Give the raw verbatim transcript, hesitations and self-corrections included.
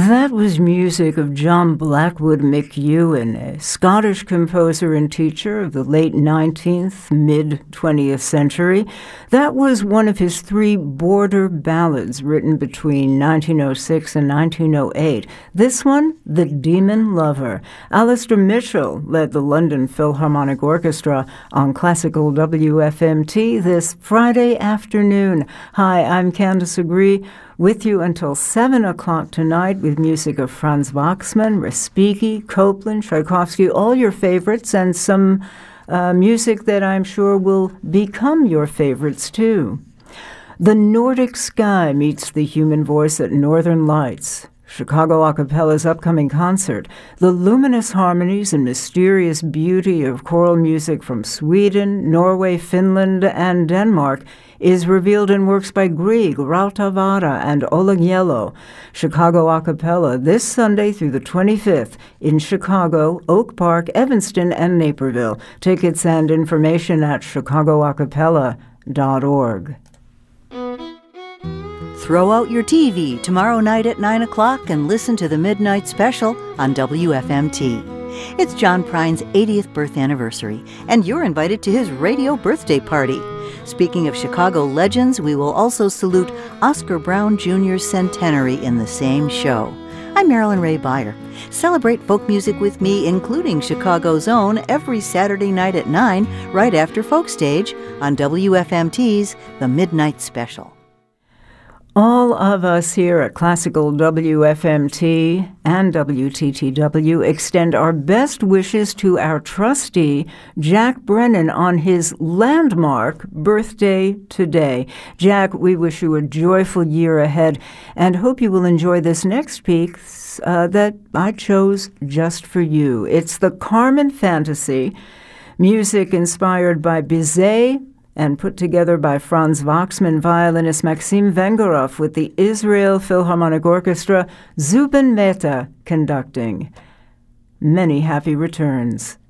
That was music of John Blackwood McEwen, a Scottish composer and teacher of the late nineteenth, mid-twentieth century. That was one of his three border ballads written between nineteen oh six and nineteen oh eight. This one, The Demon Lover. Alistair Mitchell led the London Philharmonic Orchestra on Classical W F M T this Friday afternoon. Hi, I'm Candace Agree, with you until seven o'clock tonight with music of Franz Waxman, Respighi, Copland, Tchaikovsky, all your favorites, and some uh, music that I'm sure will become your favorites too. The Nordic Sky meets the human voice at Northern Lights, Chicago a cappella's upcoming concert. The luminous harmonies and mysterious beauty of choral music from Sweden, Norway, Finland, and Denmark is revealed in works by Grieg, Rautavaara, and Oleg Yellow. Chicago a cappella this Sunday through the twenty-fifth in Chicago, Oak Park, Evanston, and Naperville. Tickets and information at chicago a cappella dot org. Throw out your T V tomorrow night at nine o'clock and listen to the Midnight Special on W F M T. It's John Prine's eightieth birth anniversary, and you're invited to his radio birthday party. Speaking of Chicago legends, we will also salute Oscar Brown Junior's centenary in the same show. I'm Marilyn Ray Beyer. Celebrate folk music with me, including Chicago's own, every Saturday night at nine, right after Folk Stage, on W F M T's The Midnight Special. All of us here at Classical W F M T and W T T W extend our best wishes to our trustee, Jack Brennan, on his landmark birthday today. Jack, we wish you a joyful year ahead and hope you will enjoy this next piece uh, that I chose just for you. It's the Carmen Fantasy, music inspired by Bizet, and put together by Franz Waxman violinist Maxim Vengerov with the Israel Philharmonic Orchestra, Zubin Mehta conducting. Many happy returns.